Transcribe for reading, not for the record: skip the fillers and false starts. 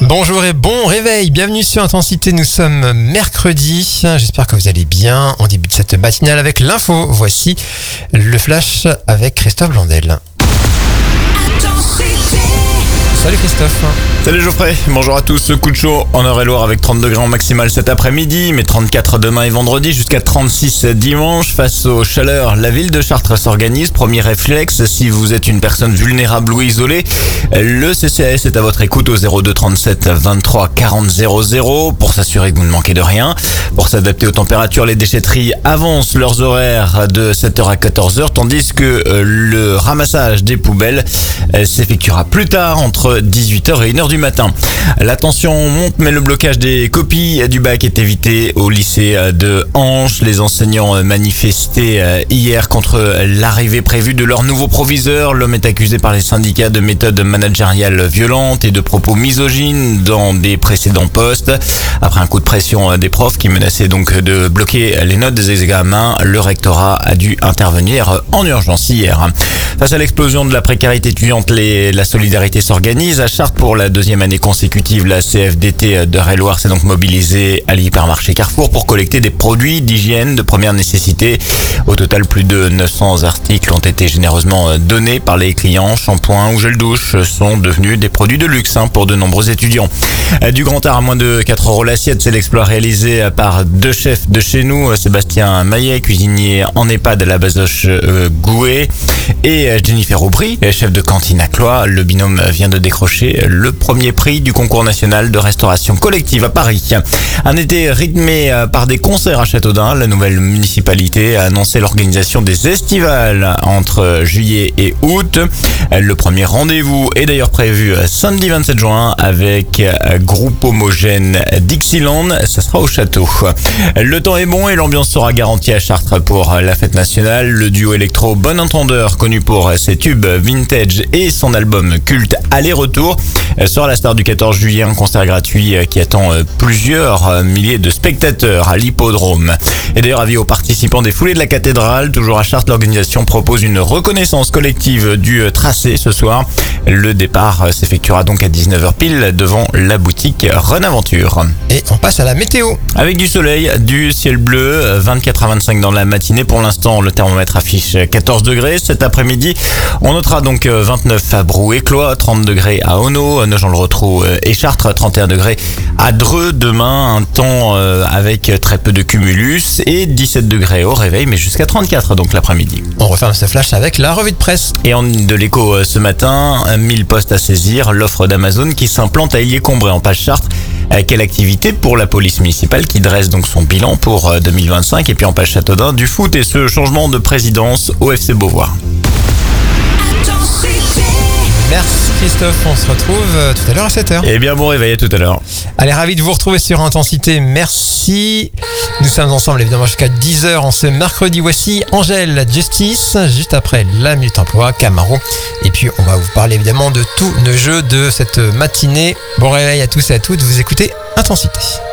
Bonjour et bon réveil, bienvenue sur Intensité, nous sommes mercredi, j'espère que vous allez bien, on débute cette matinale avec l'info, voici le flash avec Christophe Blandel. Salut Christophe. Salut Geoffrey, bonjour à tous. Coup de chaud en Eure-et-Loir avec 30 degrés en maximal cet après-midi, mais 34 demain et vendredi jusqu'à 36 dimanche. Face aux chaleurs, la ville de Chartres s'organise. Premier réflexe, si vous êtes une personne vulnérable ou isolée, le CCAS est à votre écoute au 02 37 23 40 00 pour s'assurer que vous ne manquez de rien. Pour s'adapter aux températures, les déchetteries avancent leurs horaires de 7h à 14h, tandis que le ramassage des poubelles s'effectuera plus tard entre 18h et 1h du matin. La tension monte, mais le blocage des copies du bac est évité au lycée de Hanche. Les enseignants manifestaient hier contre l'arrivée prévue de leur nouveau proviseur. L'homme est accusé par les syndicats de méthodes managériales violentes et de propos misogynes dans des précédents postes. Après un coup de pression des profs qui menaçaient donc de bloquer les notes des examens, le rectorat a dû intervenir en urgence hier. Face à l'explosion de la précarité étudiante, la solidarité s'organise. À Chartres, pour la deuxième année consécutive, la CFDT d'Eure-et-Loir s'est donc mobilisée à l'hypermarché Carrefour pour collecter des produits d'hygiène de première nécessité. Au total, plus de 900 articles ont été généreusement donnés par les clients. Shampoing ou gel douche sont devenus des produits de luxe pour de nombreux étudiants. Du Grand Art à moins de 4 € l'assiette, c'est l'exploit réalisé par deux chefs de chez nous, Sébastien Maillet, cuisinier en EHPAD à la Bazoche Gouet, et Jennifer Aubry, chef de cantine à Cloix. Le binôme vient de décrocher le premier prix du concours national de restauration collective à Paris. Un été rythmé par des concerts à Châteaudun. La nouvelle municipalité a annoncé l'organisation des estivales entre juillet et août. Le premier rendez-vous est d'ailleurs prévu samedi 27 juin avec groupe homogène Dixieland. Ça sera au château. Le temps est bon et l'ambiance sera garantie à Chartres pour la fête nationale. Le duo électro Bon Entendeur, connu pour ses tubes vintage et son album culte Aller-Retour, sera la star du 14 juillet, un concert gratuit qui attend plusieurs milliers de spectateurs à l'hippodrome. Et d'ailleurs, avis aux participants des foulées de la cathédrale, toujours à Chartres, l'organisation propose une reconnaissance collective du tracé ce soir. Le départ s'effectuera donc à 19h pile devant la boutique Renaventure. Et on passe à la météo. Avec du soleil, du ciel bleu, 24 à 25 dans la matinée. Pour l'instant, le thermomètre affiche 14 degrés. Cet après-midi, on notera donc 29 à Brou-et-Cloix, 30 degrés à Auneau, Nogent-le-Rotrou et Chartres, 31 degrés à Dreux. Demain, un temps avec très peu de cumulus et 17 degrés au réveil, mais jusqu'à 34 donc l'après-midi. On referme ce flash avec la revue de presse. Et en de l'écho ce matin, 1000 postes à saisir, l'offre d'Amazon qui s'implante à Illiers-Combray en page Chartres. Quelle activité pour la police municipale qui dresse donc son bilan pour 2025, et puis en page Châteaudun, du foot et ce changement de présidence au FC Beauvoir. Merci Christophe, on se retrouve tout à l'heure à 7h. Et bien bon réveil, à tout à l'heure. Allez, ravi de vous retrouver sur Intensité, merci. Nous sommes ensemble évidemment jusqu'à 10h en ce mercredi. Voici Angèle Justice, juste après la Minute Emploi, Camaro. Et puis on va vous parler évidemment de tous nos jeux de cette matinée. Bon réveil à tous et à toutes, vous écoutez Intensité.